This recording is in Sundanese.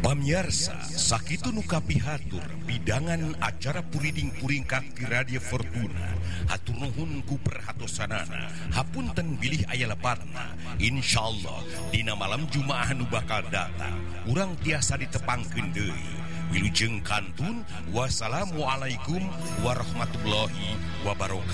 Pamiarsa sakitu nu kapihatur bidangan acara puriding-puringkak di Radio Fortuna. Hatur nuhun ku perhatosanana. Hapunten bilih aya lepatna. Insyaallah dina malam Jumaah nu bakal datang urang tiasa ditepangkeun deui. Wilujeng kantun wassalamualaikum warahmatullahi wabarakatuh.